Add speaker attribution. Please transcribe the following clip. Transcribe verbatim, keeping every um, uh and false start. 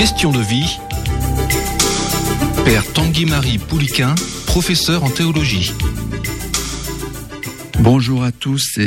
Speaker 1: Question de vie. Père Tanguy-Marie Pouliquin, professeur en théologie.
Speaker 2: Bonjour à tous